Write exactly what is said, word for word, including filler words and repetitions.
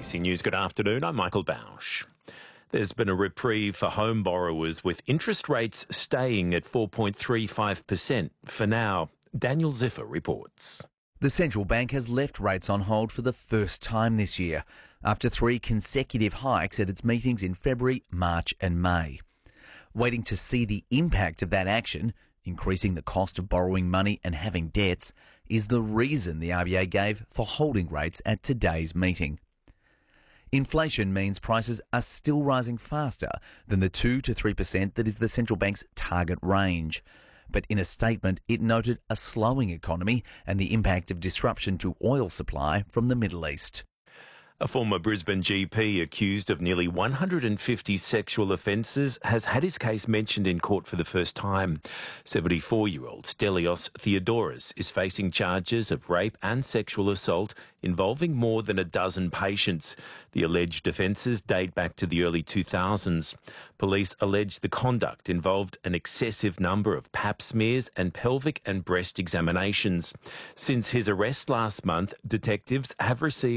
A B C News, good afternoon. I'm Michael Bausch. There's been a reprieve for home borrowers with interest rates staying at four point three five percent for now. Daniel Ziffer reports. The central bank has left rates on hold for the first time this year, after three consecutive hikes at its meetings in February, March and May. Waiting to see the impact of that action, increasing the cost of borrowing money and having debts, is the reason the R B A gave for holding rates at today's meeting. Inflation means prices are still rising faster than the two to three percent that is the central bank's target range. But in a statement, it noted a slowing economy and the impact of disruption to oil supply from the Middle East. A former Brisbane G P accused of nearly one hundred fifty sexual offences has had his case mentioned in court for the first time. seventy-four-year-old Stelios Theodoros is facing charges of rape and sexual assault involving more than a dozen patients. The alleged offences date back to the early two thousands. Police allege the conduct involved an excessive number of pap smears and pelvic and breast examinations. Since his arrest last month, detectives have received